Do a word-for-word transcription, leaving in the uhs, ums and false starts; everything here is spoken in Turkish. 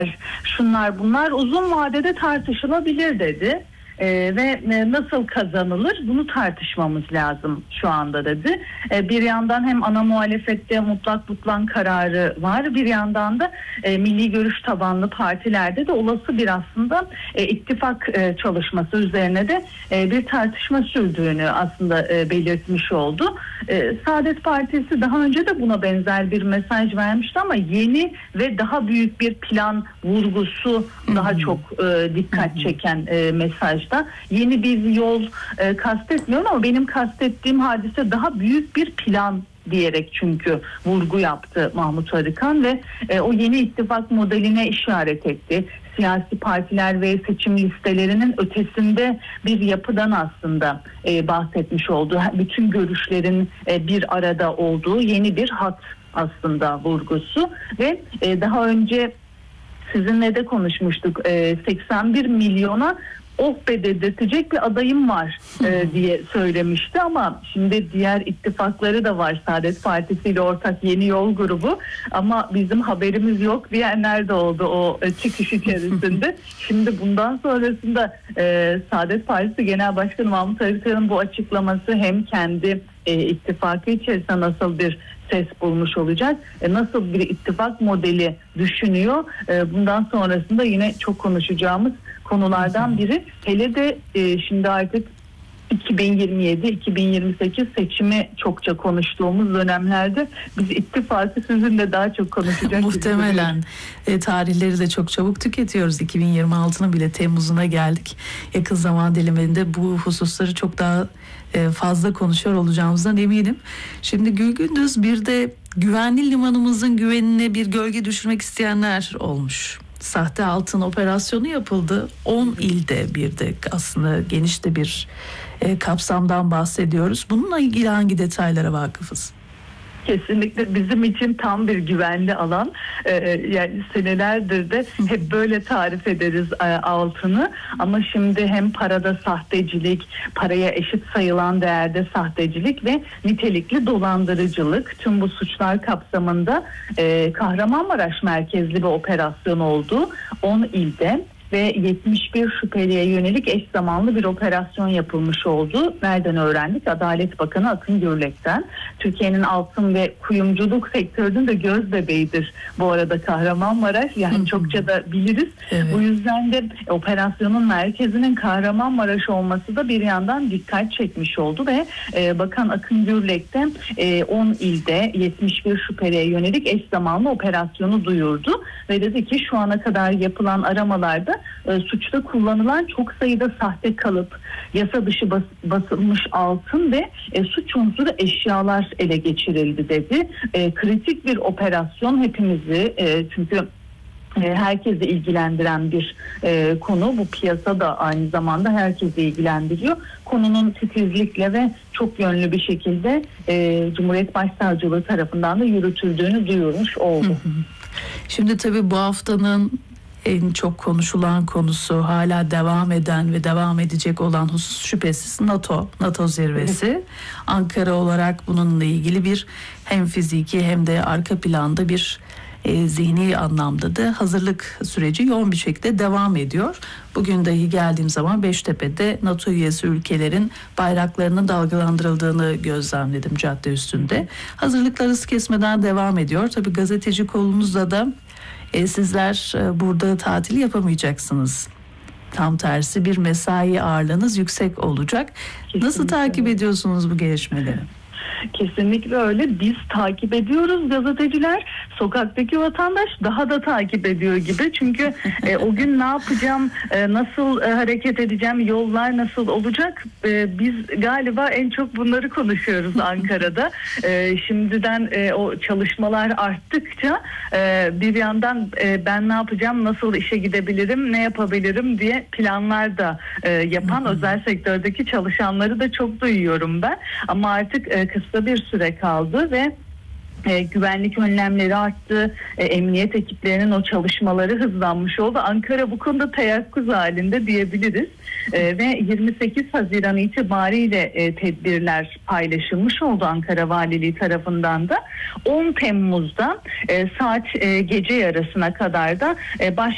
şunlar bunlar uzun vadede tartışılabilir dedi. Ee, ve e, nasıl kazanılır bunu tartışmamız lazım şu anda dedi. Ee, bir yandan hem ana muhalefette mutlak butlan kararı var, bir yandan da e, milli görüş tabanlı partilerde de olası bir aslında e, ittifak e, çalışması üzerine de e, bir tartışma sürdüğünü aslında e, belirtmiş oldu. E, Saadet Partisi daha önce de buna benzer bir mesaj vermişti ama yeni ve daha büyük bir plan vurgusu daha çok e, dikkat çeken e, mesaj. Yeni bir yol e, kastetmiyorum ama benim kastettiğim hadise daha büyük bir plan diyerek çünkü vurgu yaptı Mahmut Arıkan ve e, o yeni ittifak modeline işaret etti. Siyasi partiler ve seçim listelerinin ötesinde bir yapıdan aslında e, bahsetmiş oldu. Bütün görüşlerin e, bir arada olduğu yeni bir hat aslında vurgusu ve e, daha önce sizinle de konuşmuştuk. E, seksen bir milyona oh be dedirtecek bir adayım var e, diye söylemişti ama şimdi diğer ittifakları da var. Saadet Partisi ile ortak Yeni Yol grubu ama bizim haberimiz yok diyenler de oldu o e, çıkış içerisinde. Şimdi bundan sonrasında e, Saadet Partisi Genel Başkanı Mahmut Arıkan'ın bu açıklaması hem kendi e, ittifakı içerisinde nasıl bir ses bulmuş olacak, e, nasıl bir ittifak modeli düşünüyor, e, bundan sonrasında yine çok konuşacağımız konulardan biri. Hele de e, şimdi artık iki bin yirmi yedi iki bin yirmi sekiz seçimi çokça konuştuğumuz dönemlerde biz ittifakı sizinle daha çok konuşacak. Muhtemelen e, tarihleri de çok çabuk tüketiyoruz. iki bin yirmi altının bile Temmuz'una geldik. Yakın zaman diliminde bu hususları çok daha e, fazla konuşuyor olacağımızdan eminim. Şimdi Gül Gündüz, bir de güvenli limanımızın güvenine bir gölge düşürmek isteyenler olmuş. Sahte altın operasyonu yapıldı. on ilde bir de aslında geniş de bir e, kapsamdan bahsediyoruz. Bununla ilgili hangi detaylara vakıfız? Kesinlikle bizim için tam bir güvenli alan. Ee, yani senelerdir de hep böyle tarif ederiz e, altını. Ama şimdi hem parada sahtecilik, paraya eşit sayılan değerde sahtecilik ve nitelikli dolandırıcılık, tüm bu suçlar kapsamında e, Kahramanmaraş merkezli bir operasyon oldu. on ilde ve yetmiş bir şüpheliye yönelik eş zamanlı bir operasyon yapılmış oldu. Nereden öğrendik? Adalet Bakanı Akın Gürlek'ten. Türkiye'nin altın ve kuyumculuk sektörünün de göz bebeğidir bu arada Kahramanmaraş. Yani hı hı. çokça da biliriz. Evet. Bu yüzden de operasyonun merkezinin Kahramanmaraş olması da bir yandan dikkat çekmiş oldu ve e, Bakan Akın Gürlek'ten e, on ilde yetmiş bir şüpheliye yönelik eş zamanlı operasyonu duyurdu ve dedi ki şu ana kadar yapılan aramalarda E, suçta kullanılan çok sayıda sahte kalıp, yasa dışı bas, basılmış altın ve e, suç unsuru eşyalar ele geçirildi dedi. E, kritik bir operasyon, hepimizi e, çünkü e, herkesi ilgilendiren bir e, konu. Bu piyasa da aynı zamanda herkesi ilgilendiriyor. Konunun titizlikle ve çok yönlü bir şekilde e, Cumhuriyet Başsavcılığı tarafından da yürütüldüğünü duyurmuş oldu. Şimdi tabii bu haftanın en çok konuşulan konusu, hala devam eden ve devam edecek olan husus şüphesiz NATO, NATO zirvesi. Evet. Ankara olarak bununla ilgili bir hem fiziki hem de arka planda bir e, zihni anlamda da hazırlık süreci yoğun bir şekilde devam ediyor. Bugün dahi geldiğim zaman Beştepe'de NATO üyesi ülkelerin bayraklarının dalgalandırıldığını gözlemledim cadde üstünde. Hazırlıklar hız kesmeden devam ediyor. Tabii gazeteci kolunuzda da E, sizler e, burada tatil yapamayacaksınız. Tam tersi bir mesai ağırlığınız yüksek olacak. Kesinlikle. Nasıl takip ediyorsunuz bu gelişmeleri? Kesinlikle öyle. Biz takip ediyoruz, gazeteciler. Sokaktaki vatandaş daha da takip ediyor gibi. Çünkü e, o gün ne yapacağım, e, nasıl e, hareket edeceğim, yollar nasıl olacak? E, biz galiba en çok bunları konuşuyoruz Ankara'da. E, şimdiden e, o çalışmalar arttıkça e, bir yandan e, ben ne yapacağım, nasıl işe gidebilirim, ne yapabilirim diye planlar da e, yapan özel sektördeki çalışanları da çok duyuyorum ben. Ama artık e, kısa bir süre kaldı ve E, güvenlik önlemleri arttı, e, emniyet ekiplerinin o çalışmaları hızlanmış oldu. Ankara bu konuda teyakkuz halinde diyebiliriz. E, ve yirmi sekiz Haziran itibariyle e, tedbirler paylaşılmış oldu Ankara Valiliği tarafından da. on Temmuz'da e, saat e, gece yarısına kadar da e, baş